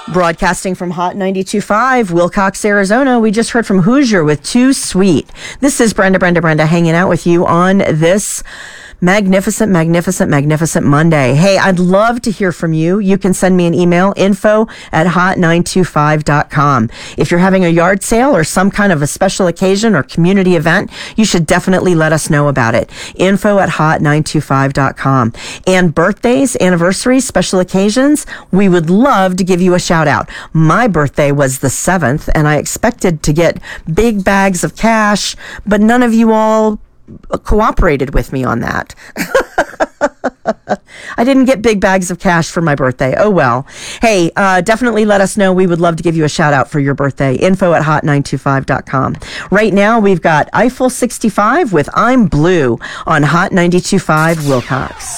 Broadcasting from Hot 92.5, Wilcox, Arizona, we just heard from Hoosier with Too Sweet. This is Brenda hanging out with you on this magnificent Monday. Hey, I'd love to hear from you. You can send me an email, info@hot925.com. If you're having a yard sale or some kind of a special occasion or community event, you should definitely let us know about it. info@hot925.com. And birthdays, anniversaries, special occasions, we would love to give you a shout out. My birthday was the 7th, and I expected to get big bags of cash, but none of you all cooperated with me on that. I didn't get big bags of cash for my birthday. Oh, well. Hey, definitely let us know. We would love to give you a shout out for your birthday. info@hot925.com. Right now, we've got Eiffel 65 with I'm Blue on Hot 92.5 Wilcox.